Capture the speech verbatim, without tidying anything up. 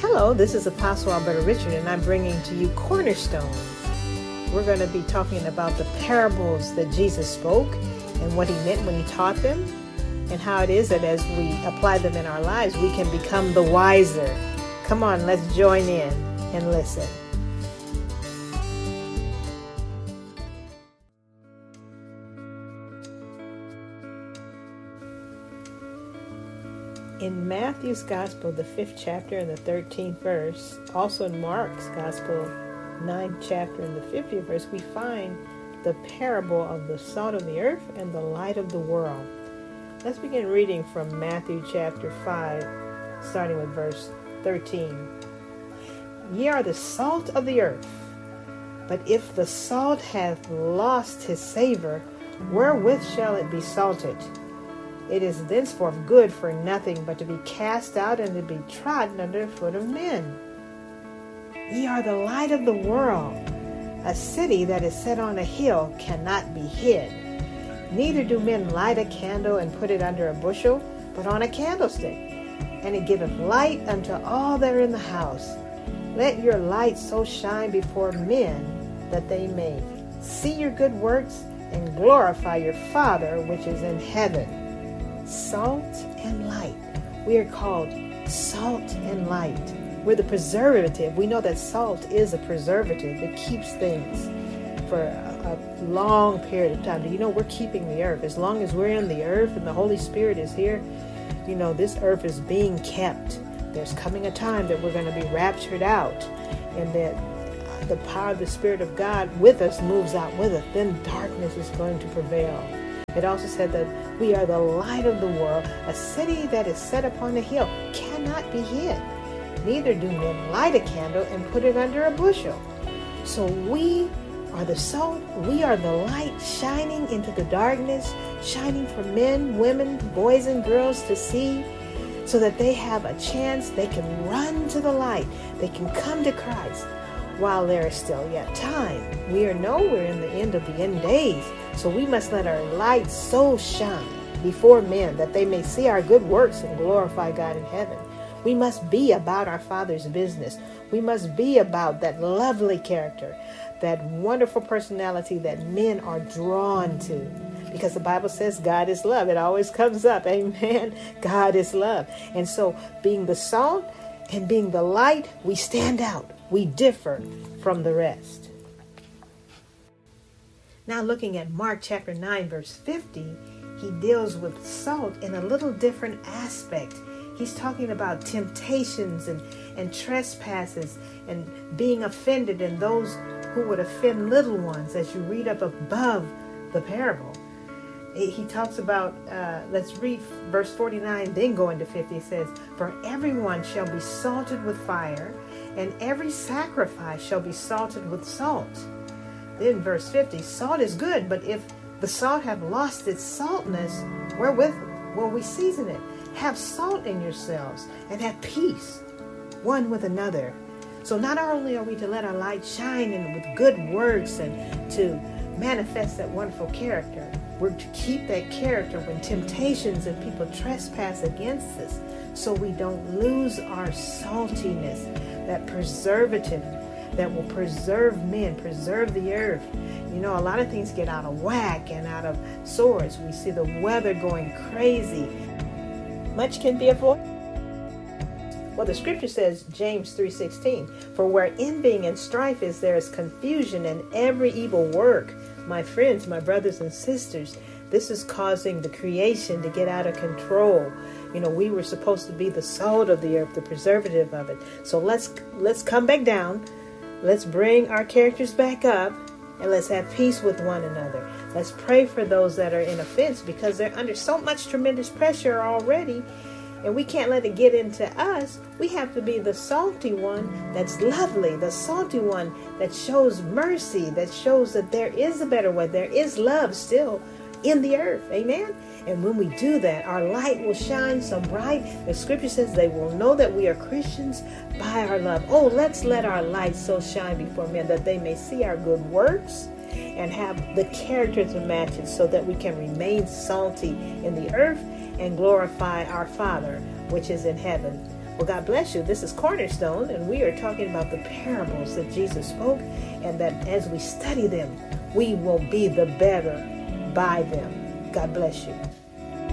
Hello, this is Apostle Alberta Richard, and I'm bringing to you Cornerstone. We're going to be talking about the parables that Jesus spoke and what he meant when he taught them, and how it is that as we apply them in our lives, we can become the wiser. Come on, let's join in and listen. In Matthew's Gospel, the fifth chapter and the thirteenth verse, also in Mark's Gospel, ninth chapter and the fiftieth verse, we find the parable of the salt of the earth and the light of the world. Let's begin reading from Matthew chapter five, starting with verse thirteen. Ye are the salt of the earth, but if the salt hath lost his savor, wherewith shall it be salted? It is thenceforth good for nothing but to be cast out and to be trodden under the foot of men. Ye are the light of the world. A city that is set on a hill cannot be hid. Neither do men light a candle and put it under a bushel, but on a candlestick, and it giveth light unto all that are in the house. Let your light so shine before men that they may see your good works and glorify your Father which is in heaven. Salt and light. We are called salt and light. We're the preservative. We know that salt is a preservative. It keeps things for a, a long period of time. Do you know we're keeping the earth? As long as we're in the earth and the Holy Spirit is here, you know, this earth is being kept. There's coming a time that we're going to be raptured out, and that the power of the Spirit of God with us moves out with us. Then darkness is going to prevail. It also said that we are the light of the world. A city that is set upon a hill cannot be hid. Neither do men light a candle and put it under a bushel. So we are the salt. We are the light shining into the darkness, shining for men, women, boys, and girls to see, so that they have a chance. They can run to the light. They can come to Christ while there is still yet time. We are nowhere in the end of the end days. So we must let our light so shine before men that they may see our good works and glorify God in heaven. We must be about our Father's business. We must be about that lovely character, that wonderful personality that men are drawn to. Because the Bible says God is love. It always comes up. Amen. God is love. And so being the salt and being the light, we stand out. We differ from the rest. Now looking at Mark chapter nine, verse fifty, he deals with salt in a little different aspect. He's talking about temptations and, and trespasses and being offended, and those who would offend little ones, as you read up above the parable. He talks about, uh, let's read verse forty-nine, then go into fifty. It says, for everyone shall be salted with fire, and every sacrifice shall be salted with salt. Then verse fifty, salt is good, but if the salt have lost its saltness, wherewith will we season it? Have salt in yourselves, and have peace one with another. So not only are we to let our light shine in with good works and to manifest that wonderful character, we're to keep that character when temptations and people trespass against us, so we don't lose our saltiness, that preservative that will preserve men, preserve the earth. You know, a lot of things get out of whack and out of sorts. We see the weather going crazy. Much can be avoided. Well, the scripture says, James three sixteen, for where envying and strife is, there is confusion and every evil work. My friends, my brothers and sisters, this is causing the creation to get out of control. You know, we were supposed to be the salt of the earth, the preservative of it. So let's let's come back down. Let's bring our characters back up, and let's have peace with one another. Let's pray for those that are in offense, because they're under so much tremendous pressure already, and we can't let it get into us. We have to be the salty one that's lovely, the salty one that shows mercy, that shows that there is a better way. There is love still in the earth. Amen? And when we do that, our light will shine so bright. The scripture says they will know that we are Christians by our love. Oh, let's let our light so shine before men that they may see our good works and have the character to match it, so that we can remain salty in the earth and glorify our Father which is in heaven. Well, God bless you. This is Cornerstone, and we are talking about the parables that Jesus spoke, and that as we study them, we will be the better by them. God bless you.